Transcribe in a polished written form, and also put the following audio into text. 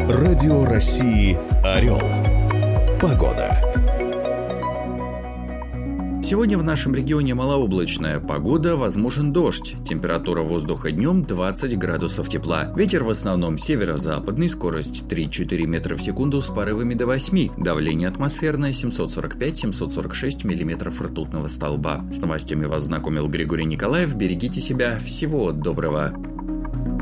Радио России «Орел». Погода. Сегодня в нашем регионе малооблачная погода, возможен дождь. Температура воздуха днем 20 градусов тепла. Ветер в основном северо-западный, скорость 3-4 метра в секунду с порывами до 8. Давление атмосферное 745-746 миллиметров ртутного столба. С новостями вас знакомил Григорий Николаев. Берегите себя. Всего доброго.